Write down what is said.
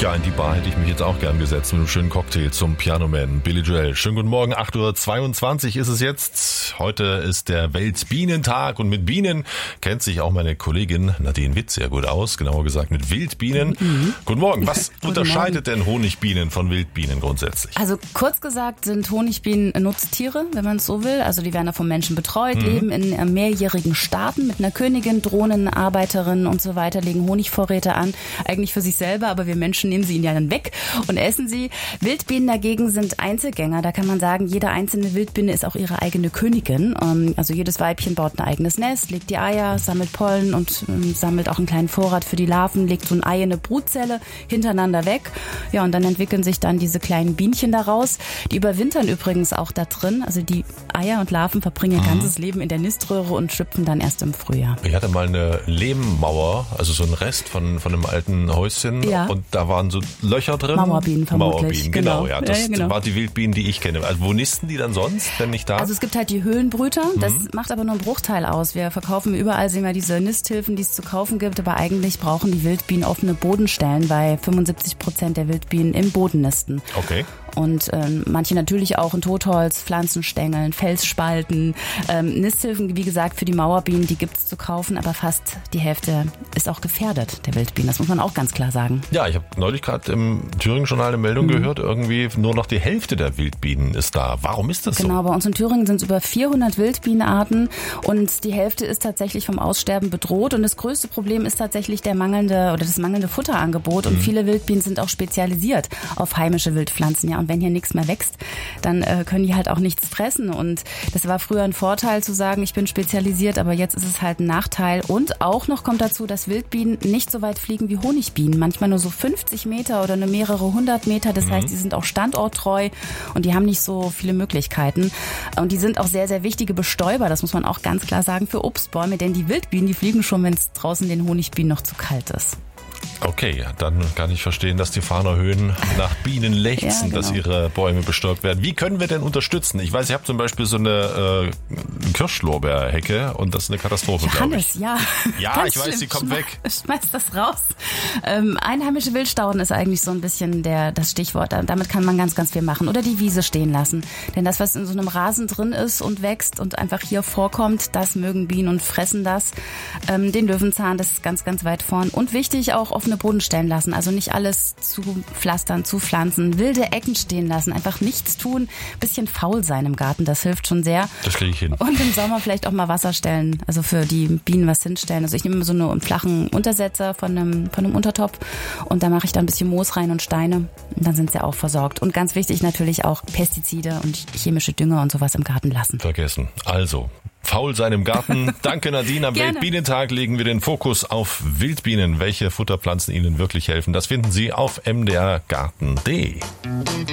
Ja, in die Bar hätte ich mich jetzt auch gern gesetzt mit einem schönen Cocktail zum Pianoman Billy Joel. Schönen guten Morgen, 8:22 Uhr ist es jetzt. Heute ist der Weltbienentag und mit Bienen kennt sich auch meine Kollegin Nadine Witt sehr gut aus, genauer gesagt mit Wildbienen. Guten Morgen, was unterscheidet denn Honigbienen von Wildbienen grundsätzlich? Also kurz gesagt sind Honigbienen Nutztiere, wenn man es so will. Also die werden da vom Menschen betreut, leben in mehrjährigen Staaten mit einer Königin, Drohnen, Arbeiterinnen und so weiter, legen Honigvorräte an, eigentlich für sich selber, aber wir Menschen nehmen sie ihnen ja dann weg und essen sie. Wildbienen dagegen sind Einzelgänger. Da kann man sagen, jede einzelne Wildbiene ist auch ihre eigene Königin. Also jedes Weibchen baut ein eigenes Nest, legt die Eier, sammelt Pollen und sammelt auch einen kleinen Vorrat für die Larven, legt so ein Ei in eine Brutzelle hintereinander weg. Ja, und dann entwickeln sich dann diese kleinen Bienchen daraus. Die überwintern übrigens auch da drin. Also die Eier und Larven verbringen ihr ganzes Leben in der Niströhre und schlüpfen dann erst im Frühjahr. Ich hatte mal eine Lehmmauer, also so ein Rest von einem alten Häuschen, ja. Und da waren so Löcher drin. Mauerbienen vermutlich. Mauerbienen, genau. Ja, das genau. war die Wildbienen, die ich kenne. Also wo nisten die dann sonst, wenn nicht da? Also es gibt halt die Höhlenbrüter, das macht aber nur einen Bruchteil aus. Wir verkaufen überall, sehen wir diese Nisthilfen, die es zu kaufen gibt, aber eigentlich brauchen die Wildbienen offene Bodenstellen, weil 75% der Wildbienen im Boden nisten. Okay. Und manche natürlich auch in Totholz, Pflanzenstängeln, Felsspalten. Nisthilfen, wie gesagt, für die Mauerbienen, die gibt's zu kaufen, aber fast die Hälfte ist auch gefährdet, der Wildbienen. Das muss man auch ganz klar sagen. Ja, ich habe neulich gerade im Thüringen-Journal eine Meldung gehört, irgendwie nur noch die Hälfte der Wildbienen ist da. Warum ist das so? Genau, bei uns in Thüringen sind es über 400 Wildbienenarten und die Hälfte ist tatsächlich vom Aussterben bedroht. Und das größte Problem ist tatsächlich das mangelnde Futterangebot. Und viele Wildbienen sind auch spezialisiert auf heimische Wildpflanzen. Ja, und wenn hier nichts mehr wächst, dann können die halt auch nichts fressen. Und das war früher ein Vorteil zu sagen, ich bin spezialisiert, aber jetzt ist es halt ein Nachteil. Und auch noch kommt dazu, dass Wildbienen nicht so weit fliegen wie Honigbienen. Manchmal nur so 50 Meter oder nur mehrere 100 Meter. Das heißt, die sind auch standorttreu und die haben nicht so viele Möglichkeiten. Und die sind auch sehr, sehr wichtige Bestäuber, das muss man auch ganz klar sagen, für Obstbäume. Denn die Wildbienen, die fliegen schon, wenn es draußen den Honigbienen noch zu kalt ist. Okay, dann kann ich verstehen, dass die Fahner Höhen nach Bienen lechzen, dass ihre Bäume bestäubt werden. Wie können wir denn unterstützen? Ich weiß, ich habe zum Beispiel so eine Kirschlorbeerhecke und das ist eine Katastrophe, glaube ich. Ja, ich weiß, sie kommt weg. Schmeiß das raus. Einheimische Wildstauden ist eigentlich so ein bisschen das Stichwort. Damit kann man ganz, ganz viel machen. Oder die Wiese stehen lassen. Denn das, was in so einem Rasen drin ist und wächst und einfach hier vorkommt, das mögen Bienen und fressen das. Den Löwenzahn, das ist ganz, ganz weit vorn. Und wichtig, auch offene Boden stellen lassen. Also nicht alles zu pflastern, zu pflanzen. Wilde Ecken stehen lassen. Einfach nichts tun. Bisschen faul sein im Garten. Das hilft schon sehr. Das kriege ich hin. Und im Sommer vielleicht auch mal Wasser stellen. Also für die Bienen was hinstellen. Also ich nehme so einen flachen Untersetzer von einem Untertopf und da mache ich da ein bisschen Moos rein und Steine. Und dann sind sie auch versorgt. Und ganz wichtig natürlich auch Pestizide und chemische Dünger und sowas im Garten lassen. Vergessen. Also, faul sein im Garten. Danke Nadine. Am Weltbienentag legen wir den Fokus auf Wildbienen. Welche Futterpflanzen ihnen wirklich helfen, das finden Sie auf mdrgarten.de.